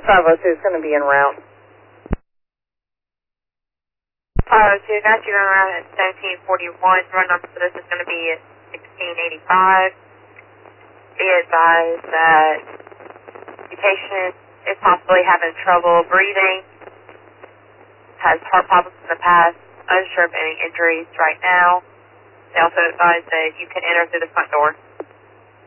502 is going to be en route. 502, got you around at 1741. Run number for this is going to be at 1685. Be advised that the patient is possibly having trouble breathing, has heart problems in the past, unsure of any injuries right now. They also advise that you can enter through the front door.